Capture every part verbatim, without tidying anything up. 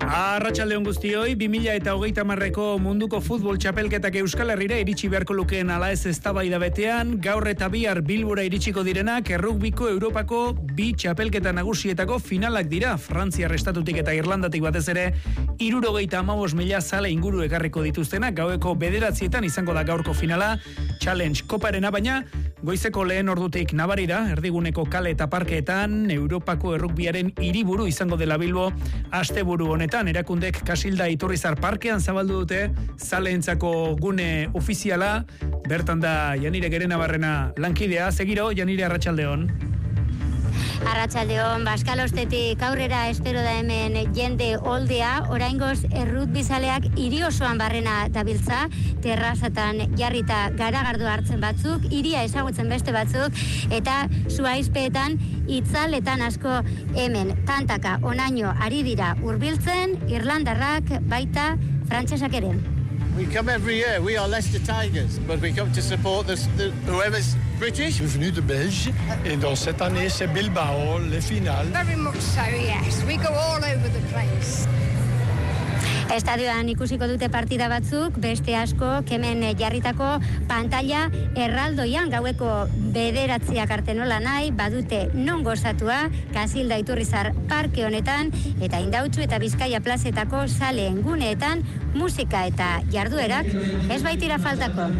Arratsaldeon guztioi, bi mila hogeita hamarreko munduko futbol txapelketak Euskal Herrira iritsi beharko lukeen ala ez eztabaida betean, gaur eta bihar Bilbora iritsiko direnak errugbiko Europako bi txapelketa nagusietako finalak dira. Frantziar estatutik eta Irlandatik batez ere hirurogeita hamabost mila zale inguru ekarriko dituztenak, gaueko bederatzietan izango da gaurko finala, Challenge Koparena, baina goizeko lehen ordutik nabarira, erdiguneko kale eta parkeetan, Europako errugbiaren hiriburu izango dela Bilbo, asteburu honetan, erakundek Kasilda Iturrizar parkean zabaldu dute, zaleentzako gune ofiziala, bertan da Janire Gerenabarrena lankidea, segiro, Janire, arratsaldeon. Arratsaldeon, Baskalostetik aurrera espero da hemen jende oldea, oraingoz errutbizaleak hiri osoan barrena dabiltza, terrazatan jarrita garagardo hartzen batzuk, hiria ezagutzen beste batzuk, eta zuaizpeetan itzaletan asko hemen tantaka onaino ari dira hurbiltzen, Irlandarrak baita frantsesak ere. We come every year. We are Leicester Tigers, but we come to support the, the, whoever's British. Je suis venu de Belgique et donc cette année c'est Bilbao, les finales. Very much so, yes. We go all over the place. Estadioan ikusiko dute partida batzuk, beste asko kemen jarritako pantalla erraldoian gaueko bederatziak arte nola nahi, badute non gozatua, Kasilda Iturrizar parke honetan, eta Indautxu eta Bizkaia plazetako saleen guneetan, musika eta jarduerak ez baitira faltako.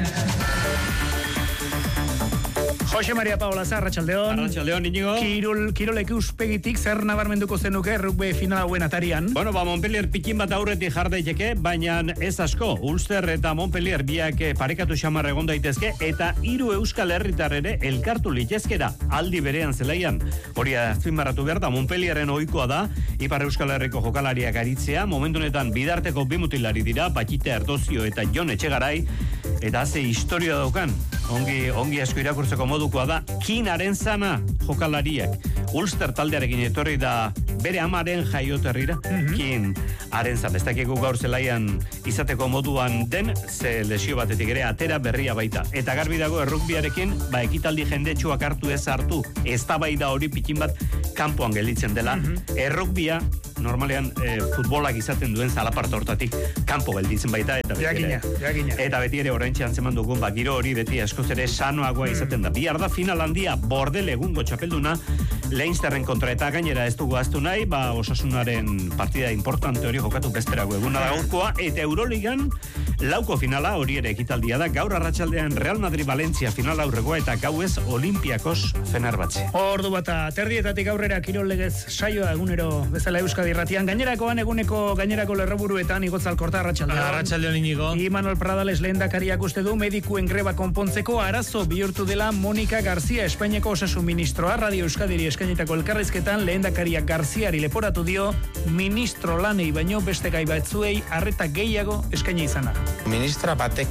Jose Maria Paola, arratsaldeon. Arratsaldeon, Iñigo. Kirol, kirolek uspegitik zer nabarmenduko zenuke rugby final hauen atarian? Bueno, ba, Montpellier pikin bat aurretik jar daiteke, baina ez asko. Ulster eta Montpellier biak parekatu xamar egon daitezke, eta hiru Euskal Herritar ere elkartu litezkera, aldi berean zelaian. Hori azpimarratu behar da, Montpellierren ohikoa da, Ipar Euskal Herriko jokalariak aritzea, momentu honetan bidarteko bi mutilari dira, Batxite Ardozio eta Jon Etxegarai, eta ze historia daukan. Ongi, ongi asko irakurtzeko modukoa da, Kinaren zana jokalariak. Ulster taldearekin etorri da bere amaren jaioterrira, mm-hmm. Kin Arenzan, ez dakigu gaur zelaian izateko moduan den, ze lesio batetik ere atera berria baita. Eta garbi dago errugbiarekin, ba ekitaldi jendetsuak hartu ez hartu, eztabaida hori pikin bat kanpoan gelditzen dela. Mm-hmm. Errugbia normalean e, futbolak izaten duen zalaparta hortatik kanpo gelditzen baita, eta beti jakina, ere, jakina. Eta beti ere oraintxe antzeman dugun, ba, giro hori beti askoz ere sanoagoa izaten da. Bihar da final handia Bordel egungo txapelduna Leinsterren kontra, eta gainera ez dugu aztu nahi, ba, Osasunaren partida importante hori jokatu bezperako eguna da gaurkoa, eta Euroligan lauko finala hori ere ekitaldia da, gaur arratsaldean Real Madrid Valencia final aurregoa, eta gauez Olimpiakos Fenerbahce. Ordu bata, terdietatik aurrera kirol legez saioa egunero bezala Euskadi irratian, gainerakoan eguneko gainerako lerroburuetan Igotzal Korta, arratsaldeon. Arratsaldeon, Iñigo. Imanol Pradales lehendakariak uste du medikuen greba konpontzeko arazo bihurtu dela Monika Garzia, Espainiako Osasun Ministroa, Radio Euskadiri eskainitako elkarrizketan lehendakariak Garziari leporatu dio ministro lanei baino beste gai batzuei arreta gehiago eskaini izana. Ministra batek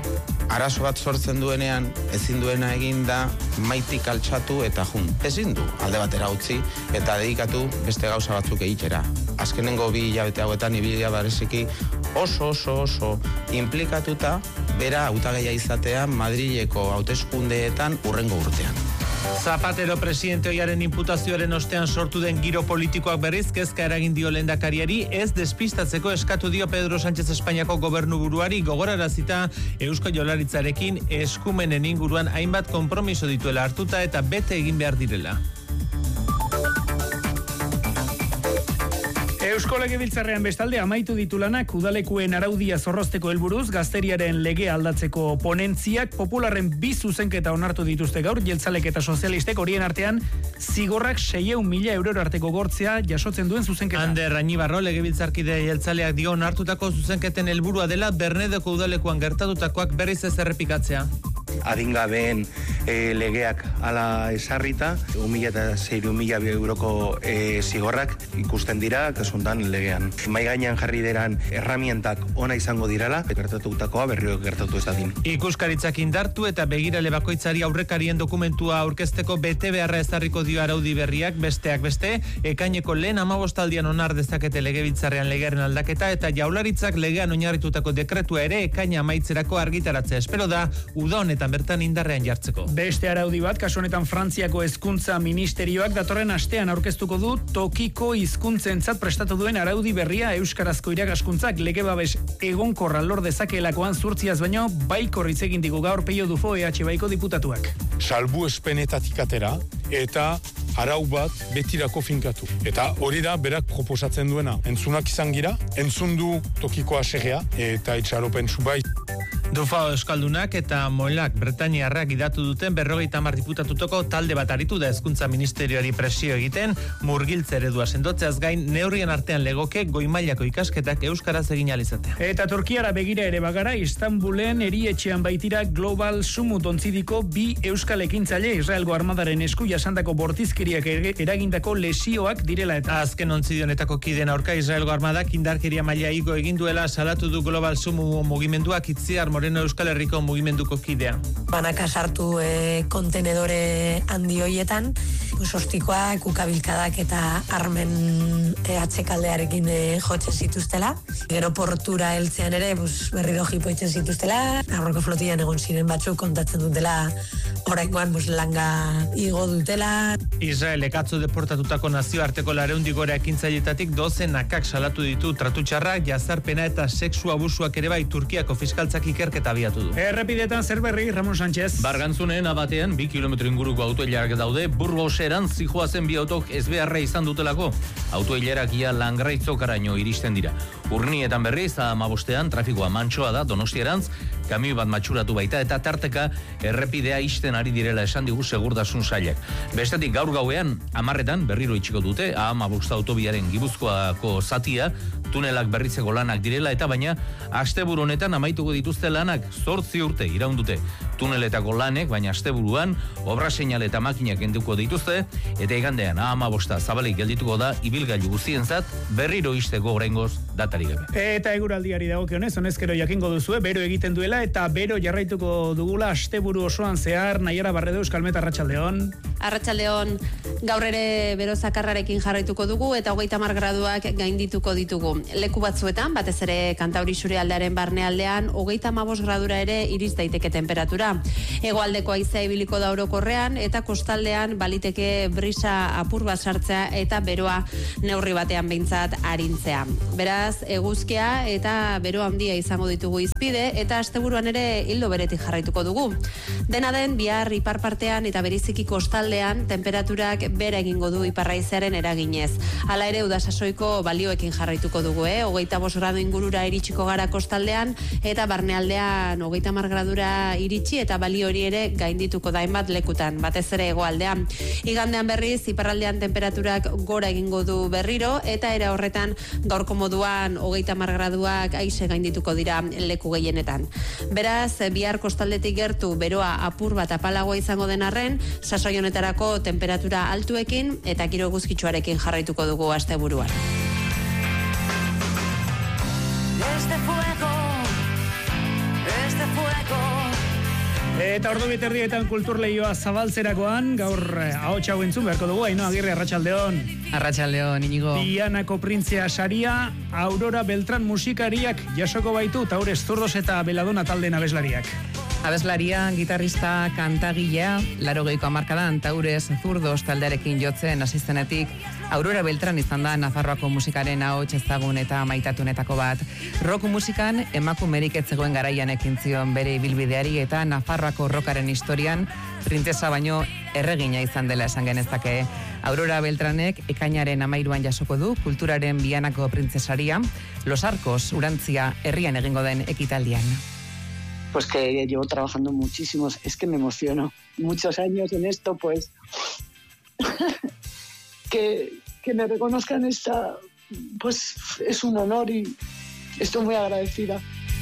arazo bat sortzen duenean, ezin duena egin da maitik altxatu eta jun. Ezin du alde batera utzi eta dedikatu beste gauza batzuk egitera. Azkenengo bi hilabete hauetan ibilia bareziki oso oso oso implikatuta bera hautagaia izatea Madrileko hauteskundeetan hurrengo urtean. Zapatero presidente ohiaren imputazioaren ostean sortu den giro politikoak berriz kezka eragin dio lehendakariari, ez despistatzeko eskatu dio Pedro Sánchez Espainiako gobernuburuari, gogorarazita Eusko Jaurlaritzarekin eskumenen inguruan hainbat konpromiso dituela hartuta eta bete egin behar direla. Eusko Legebiltzarrean bestalde amaitu ditu lanak udalekuen araudia zorrozteko helburuz, gazteriaren lege aldatzeko ponentziak popularren bi zuzenketa onartu dituzte gaur, jeltzalek eta sozialistek, horien artean zigorrak seiehun mila euroro arteko gortzea jasotzen duen zuzenketa. Ander Rañibarro, Legebiltzarkide jeltzaleak dio onartutako zuzenketen helburua dela Bernedoko udalekuan gertatutakoak berriz ez errepikatzea. Adingabeen e, legeak ala esarrita, un mila eta seiehun mila euroko e, zigorrak ikusten dira, kasuntan legean. Mai gainean jarri deran erramientak ona izango dirala, gertatutakoa berriro gertatu ez dadin. Ikuskaritzak indartu eta begirale bakoitzari aurrekarien dokumentua aurkezteko bete beharra ezarriko dio araudi berriak, besteak beste, ekaineko lehen hamabostaldian onar dezakete Legebiltzarrean legearen aldaketa eta Jaurlaritzak legean oinarritutako dekretua ere ekaina amaitzerako argitaratzea espero da uda honetan bertan indarrean jartzeko. Beste araudi bat, kasu honetan Frantziako hezkuntza ministerioak datorren astean aurkeztuko du tokiko hizkuntzentzat prestatu duen araudi berria euskarazko irakaskuntzak lege babes egonkorra lor dezakeelakoan zurtziaz baino baikor hitz egin digu gaur Peio Dufo E H Baiko diputatuak. Salbu espenetatik atera eta arau bat betirako finkatu. Eta hori da berak proposatzen duena. Entzunak izan gira, entzun du tokiko asegea eta itxaropen zubai. Dufao Euskaldunak eta Moelak Bretainiarrak idatu duten berrogeita hamar diputatutoko talde bat aritu da hezkuntza ministerioari presio egiten, murgiltze eredua sendotzeaz gain neurrien artean legoke goi-mailako ikasketak euskaraz egin alizatea. Eta Turkiara begira ere bagara, Istanbulen erietxean baitira Global Sumut ontzidiko bi euskal ekintzaile Israelgo armadaren esku jasandako bortizkeriak eragindako lesioak direla eta. Azken ontzidionetako kideen aurka Israelgo armadak indarkeria maila igo egin duela salatu du Global Sumut mugimenduak Itziar Moreno Euskal Herriko mugimenduko kidea. Banaka sartu e, kontenedore handi hoietan, pues, ostikoak, ukabilkadak eta armen e, atxekaldearekin e, jotzen zituztela. Gero portura heltzean ere pues, berriro jipoitzen zituztela. Aurreko flotian egon ziren batzuk kontatzen dutela oraingoan pues, langa igo dutela. Israelek atzo deportatutako nazioarteko lareundik gora ekintzaileetatik dozenakak salatu ditu tratutxarrak, jazarpena eta sexu abusuak ere bai Turkiako fiskaltzak ikerketa abiatu du. Errepidetan zer berri, Ramon Sánchez. Bargantzunen abatean bi kilometro inguruko autoilarak daude, Burgoseran zijoazen bi autok ez beharra izan dutelako. Autoilarak ia Langraitzokaraino iristen dira. Urnietan berriz, hamabostean trafikoa mantsoa da Donostierantz, kamioi bat matxuratu baita eta tarteka errepidea isten ari direla esan digu segurtasun sailak. Bestetik gaur gauean, hamarretan berriro itxiko dute, hamabost autobiaren Gipuzkoako zatia, tunelak berritzeko lanak direla eta baina asteburu honetan amaituko dituzte lanak zortzi urte iraundute tuneletako lanek, baina asteburuan obra seinale eta makinak kenduko dituzte eta igandean hamabosta zabalik geldituko da ibilgailu guztientzat berriro isteko oraingoz datarik gabe. Eta eguraldiari dagokionez, honezkero jakingo duzue, bero egiten duela eta bero jarraituko dugula asteburu osoan zehar. Naiara Barredo, Euskalmet, arratsaldeon. Arratsaldeon, gaur ere bero zakarrarekin jarraituko dugu eta hogeita hamar graduak gaindituko ditugu. Leku batzuetan, batez ere Kantauri isurialdearen barnealdean, hogeita hamabost gradura ere iriz daiteke temperatura. Hegoaldeko haizea ibiliko da orokorrean eta kostaldean baliteke brisa apur bat sartzea eta beroa neurri batean behintzat arintzea. Beraz, eguzkia eta bero handia izango ditugu izpide eta asteburuan ere hildo beretik jarraituko dugu. Dena den, bihar ipar partean eta beriziki kostaldean temperaturak bera egingo du iparraizearen eraginez. Hala ere, udasasoiko balioekin jarraituko dugu, eh? hogeita bost gradu ingurura iritsiko gara kostaldean eta barnealdean hogeita hamar gradura iritsi eta balio hori ere gaindituko da hainbat lekutan, batez ere hegoaldean. Igandean berriz, iparraldean temperaturak gora egingo du berriro eta era horretan gaurko moduan hogeita hamar graduak aise gaindituko dira leku gehienetan. Beraz, bihar kostaldetik gertu beroa apur bat apalagoa izango den arren, sasoi honetarako temperatura altuekin eta giro eguzkitsuarekin jarraituko dugu asteburuan. Este fuego, este fuego. Eta ordu biterdietan kulturleioa zabaltzerakoan, gaur ahots hau entzun beharko dugu, Ainhoa Agirre, arratsaldeon. Arratsaldeon, Inigo. Dianako printzea saria, Aurora Beltrán musikariak jasoko baitu, Taures Zurdos eta Beladona taldeen abeslariak. Abeslaria, gitarrista, kantagilea, larogeiko hamarkadan Taures Zurdos taldearekin jotzen asistenetik, Aurora Beltrán izan da Nafarroako musikaren ahots ezagun eta maitatunetako bat. Rock musikan emakumerik ez zegoen garaian ekin zion bere ibilbideari eta Nafarroako rockaren historian printzesa baino erregina izan dela esan genezake. Aurora Beltranek ekainaren amairuan jasoko du kulturaren Bianako printzesaria, Los Arcos Urantzia herrian egingo den ekitaldian. Pues que llevo trabajando muchísimos, es que me emociono, muchos años en esto, pues que, que me reconozcan esta, pues es un honor y estoy muy agradecida.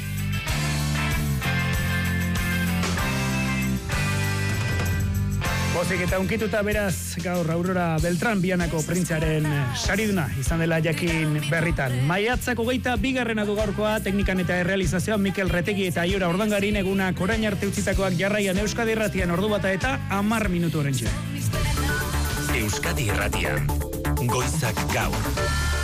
Pozik eta unkituta beraz gaur Aurora Beltrán Bianako printzaren sariduna izan dela jakin berritan. Maiatzak hogeita bigarrena du gaurkoa, teknikan eta errealizazioan Mikel Retegi eta Aiora Ordangarin egunak orain arte utzitakoak jarraian Euskadi Irratian ordu bata eta hamar minutu orentxe. Euskadi Irratian, goizak gaur.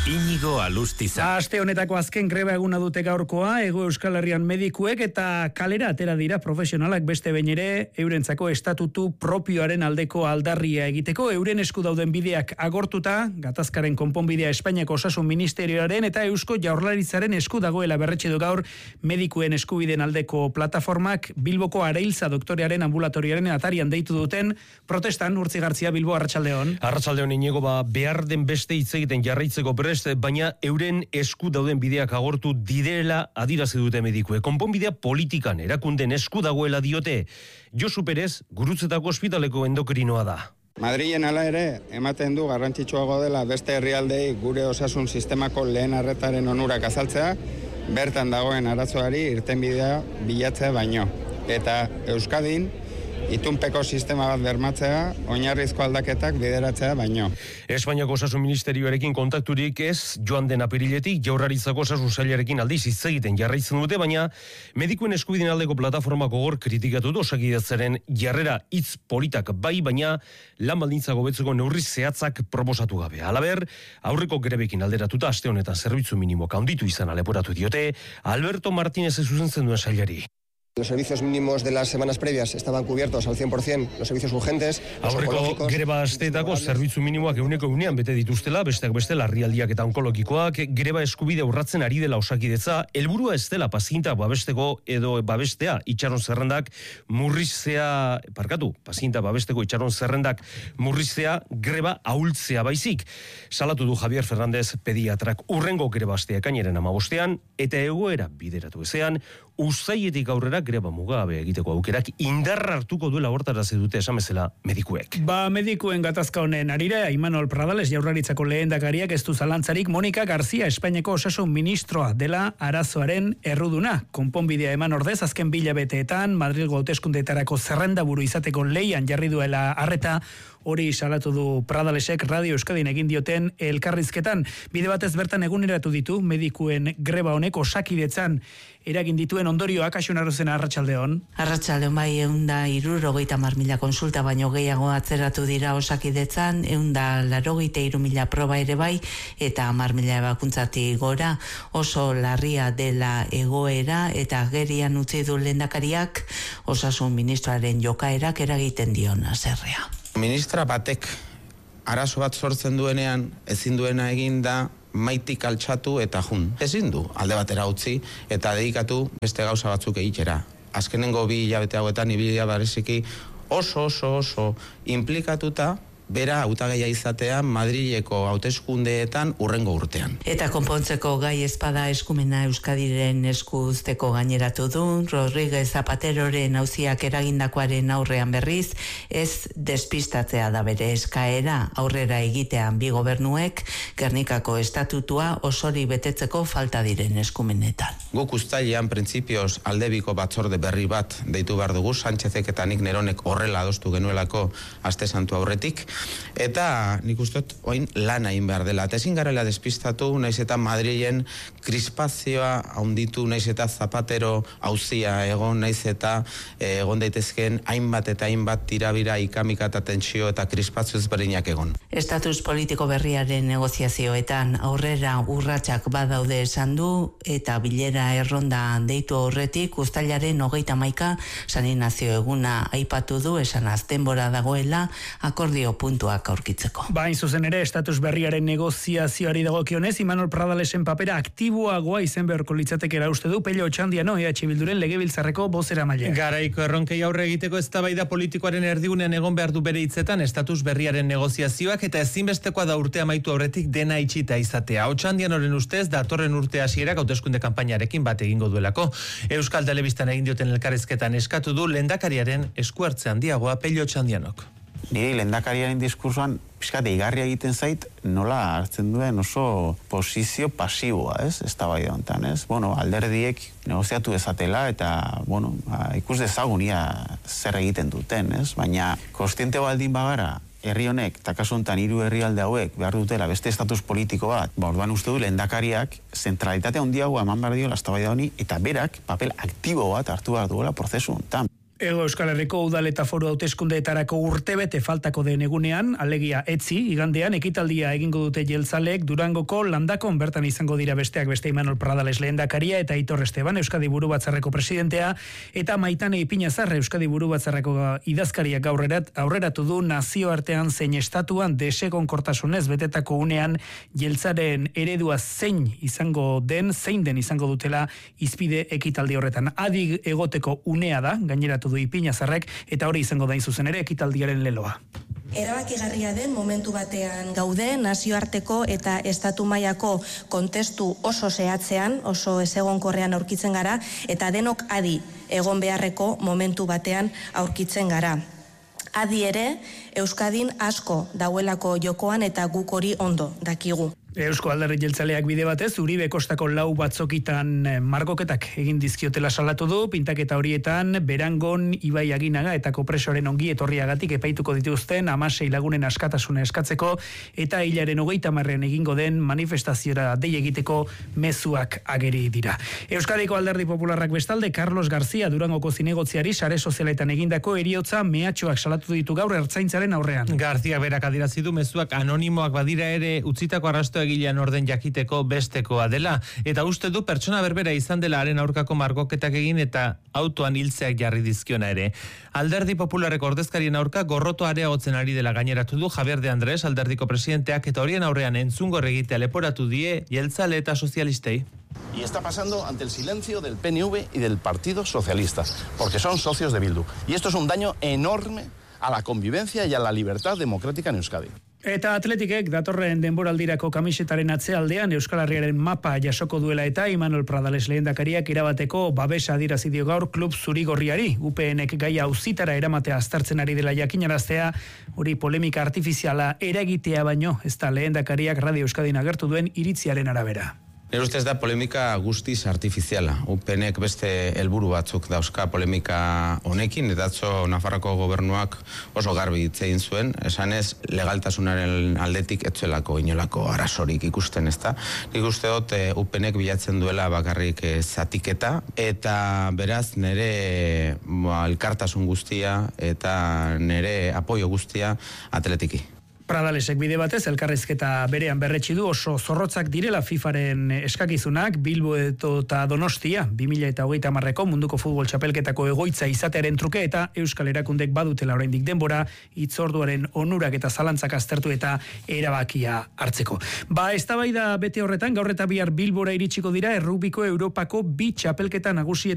Inigo Alustiza. Aste honetako azken greba eguna dute gaurkoa, Hego Euskal Herrian medikuek eta kalera atera dira profesionalak beste behin ere eurentzako estatutu propioaren aldeko aldarria egiteko, euren esku dauden bideak agortuta, gatazkaren konponbidea Espainiako Osasun Ministerioaren eta Eusko Jaurlaritzaren esku dagoela berretxe du gaur medikuen eskubideen aldeko plataformak Bilboko Areilza doktorearen ambulatoriaren atarian deitu duten protestan. Urtzi Gartzia, Bilbo, arratsaldeon. Arratsaldeon, Inigo, ba, behar den beste hitz egiten jarraitzeko baina euren esku dauden bideak agortu direla adirazi dute medikue. Konponbidea politikan erakunden esku dagoela diote. Josu Perez, Gurutzetako ospitaleko endokrinoa da. Madrilen hala ere, ematen du garrantzitsuago dela beste herrialdei gure osasun sistemako lehen arretaren onurak azaltzea, bertan dagoen arazoari irtenbidea bilatzea baino. Eta Euskadin, itunpeko sistema bat bermatzea, oinarrizko aldaketak bideratzea baino. Espainiako Osasun Ministerioarekin kontakturik ez, joan den apiriletik Jaurlaritzako Osasun Sailarekin aldiz hitz egiten jarraitzen dute, baina medikuen eskubideen aldeko plataforma gogor kritikatu du Osakidetzaren jarrera hitz politak bai, baina lan baldintzak hobetzeko neurri zehatzak proposatu gabe. Halaber, aurreko grebekin alderatuta aste honetan zerbitzu minimoak handitu izan leporatu diote Alberto Martínez zuzentzen duen sailari. Los servicios mínimos de las semanas previas estaban cubiertos al cien por ciento, los servicios urgentes, los Aurreko greba asteetako zerbitzu minimoak euneko eunean bete dituztela, besteak beste larrialdiak eta onkologikoak, greba eskubide urratzen ari dela Osakidetza, helburua ez dela pazientak babesteko edo babestea itxaron zerrendak murriztea, parkatu, pazientak babesteko itxaron zerrendak murriztea, greba ahultzea baizik. Salatu du Javier Fernández pediatrak urrengo greba astea ekainaren hamabostean eta egoera bideratu ezean, uztailetik aurrera greba mugabe egiteko aukerak indarra hartuko duela hortarazi dute esan bezala medikuek. Ba, medikuen gatazka honen arira, Imanol Pradales Jaurlaritzako lehendakariak ez du zalantzarik Monika Garzia Espainiako Osasun Ministroa dela arazoaren erruduna. Konponbidea eman ordez azken bilabeteetan Madrilgo hauteskundeetarako zerrendaburu izateko leian jarri duela arreta, hori salatu du Pradalesek Radio Euskadin egin dioten elkarrizketan. Bide batez bertan eguneratu ditu medikuen greba honek Osakidetzan eragin dituen ondorioak. Asun Arrozena, arratsaldeon. Arratsaldeon, bai, eunda hirurogeita hamar mila konsulta baino gehiago atzeratu dira Osakidetzan, eunda laurogeita hiru mila proba ere bai, eta hamar mila ebakuntzati gora. Oso larria dela egoera eta agerian utzi du lehendakariak Osasun Ministroaren jokaerak eragiten dion haserrea. Ministra batek arazo bat sortzen duenean, ezin duena egin da maitik altxatu eta jun. Ezin du alde batera utzi eta dedikatu beste gauza batzuk egitera. Azkenengo bi hilabete hauetan ibilia bereziki oso oso oso implikatuta bera hautagaia izatea Madrileko hauteskundeetan urrengo urtean. Eta konpontzeko gai espada eskumena Euskadiren esku uzteko gaineratu du, Rodríguez Zapateroren auziak eragindakoaren aurrean berriz, ez despistatzea da bere eskaera, aurrera egitean bi gobernuek Gernikako estatutua osori betetzeko falta diren eskumenetan. Guk uztailean printzipioz aldebiko batzorde berri bat deitu behar dugu, Sánchezek eta nik Neronek horrela adostu genuelako aste santu aurretik, eta nik ustot oin lan hain behar dela. Eta ezin garela despistatu, naiz eta Madrilen krispazioa haunditu, naiz eta Zapatero auzia egon, naiz eta eh, egon daitezken hainbat eta hainbat tirabira ikamika eta tentsio eta krispazio ezberdinak egon. Estatus politiko berriaren negoziazioetan aurrera urratsak badaude esan du, eta bilera erronda deitu horretik uztailaren hogeita hamaika San Inazio eguna aipatu du, esan denbora dagoela akordio puntuak aurkitzeko. Bain zuzen ere, estatus berriaren negoziazioari dagokionez, Imanol Pradalesen papera aktiboagoa izen beharko litzatekera uste du Pello Otxandiano, E H Bilduren legebiltzarreko bozeramailea. Garaiko erronkei aurre egiteko eztabaida politikoaren erdigunean egon behar du bere hitzetan estatus berriaren negoziazioak eta ezinbestekoa da urte amaitu aurretik dena itxita izatea. Otxandianoren ustez datorren urte hasierak hauteskunde kanpainarekin bat egingo duelako. Euskal Telebistan egin dioten elkarrizketan eskatu du lehendakariaren esku hartze handiagoa Pello Otxandianok. Nire lehendakariaren diskursoan pixkat igarria egiten zait nola hartzen duen oso posizio pasiboa, ez? Eztabaida honetan, ez? Bueno, alderdiek negoziatu dezatela eta, bueno, ikus dezagunia zer egiten duten, ez? Baina kontziente baldin bagara herri honek, eta kasu honetan hiru herrialde hauek behar dutela beste estatus politiko bat, ba, orduan uste du lehendakariak zentralitate handiagoa eman behar diola eztabaida honi eta berak papel aktibo bat hartu behar duela prozesu honetan. Ego Euskal Herriko udal eta foru hauteskundeetarako urtebete faltako den egunean, alegia etzi, igandean ekitaldia egingo dute jeltzaleek Durangoko landakon bertan izango dira besteak beste Imanol Pradales lehendakaria eta Aitor Esteban Euskadi Burubatzarreko presidentea eta Maitane Ipinazarre Euskadi Burubatzarreko idazkariak aurrerat aurreratu du nazioartean zein estatuan desegonkortasunez betetako unean jeltzaren eredua zein izango den, zein den izango dutela izpide ekitaldi horretan. Adi egoteko unea da, gaineratu du Ipinazarrek, eta hori izango da zuzen ere ekitaldiaren leloa. Erabakigarria den momentu batean gaude, nazioarteko eta estatu mailako kontestu oso zehatzean, oso ezegonkorrean aurkitzen gara, eta denok adi egon beharreko momentu batean aurkitzen gara. Adi ere, Euskadin asko dauelako jokoan eta guk hori ondo dakigu. Eusko Alderdi Jeltzaleak bide batez, Uribe Kostako lau batzokitan margoketak egin dizkiotela salatu du, pintaketa horietan Berangon, Ibai Aginaga eta Kopresoren ongi etorriagatik epaituko dituzten hamasei lagunen askatasuna eskatzeko eta hilaren hogeita marrean egingo den manifestaziora dei egiteko mezuak ageri dira. Euskadiko Alderdi Popularrak bestalde, Carlos García Durangoko zinegotziari sare sozialetan egindako eriotza mehatxoak salatu ditu gaur ertzaintzaren aurrean. García berak adierazi du mezuak anonimoak badira ere utzitako arrasto egilean orden jakiteko bestekoa dela, eta uste du pertsona berbera izan dela haren aurkako margoketak egin eta autoan hiltzeak jarri dizkiona ere. Alderdi Popularreko ordezkarien aurka gorroto areagotzen ari dela gaineratu du Javier de Andrés, alderdiko presidenteak, eta horien aurrean entzungor egitea leporatu die jeltzale eta sozialistei. Y está pasando ante el silencio del P N V y del Partido Socialista, porque son socios de Bildu. Y esto es un daño enorme a la convivencia y a la libertad democrática en Euskadi. Eta Atletikek datorren denboraldirako kamisetaren atzealdean Euskal Herriaren mapa jasoko duela eta Imanol Pradales lehendakariak irabateko babesa adierazi dio gaur klub zurigorriari. U P Nek gaia auzitara eramatea aztertzen ari dela jakinaraztea, hori polemika artifiziala eragitea baino, ez da lehendakariak Radio Euskadin agertu duen iritziaren arabera. Nire ustez da polemika guztiz artifiziala. U P Nek beste helburu batzuk dauzka polemika honekin, eta atzo Nafarroko gobernuak oso garbi hitz egin zuen, esanez legaltasunaren aldetik etzuelako inolako arazorik ikusten, ezta. Nik uste dut U P Nek bilatzen duela bakarrik zatiketa, eta beraz nire elkartasun guztia eta nire apoio guztia Atletiki. Pradalesek bide batez elkarrizketa berean berretsi du oso zorrotzak direla FIFAren eskakizunak Bilbo eta Donostia bi mila hogeita hamarreko munduko futbol txapelketako egoitza izatearen truke eta Euskal Erakundek badutela oraindik denbora hitzorduaren onurak eta zalantzak aztertu eta erabakia hartzeko. Ba, eztabaida bete horretan gaur eta bihar Bilbora iritsiko dira errugbiko Europako bi txapelketa nagusi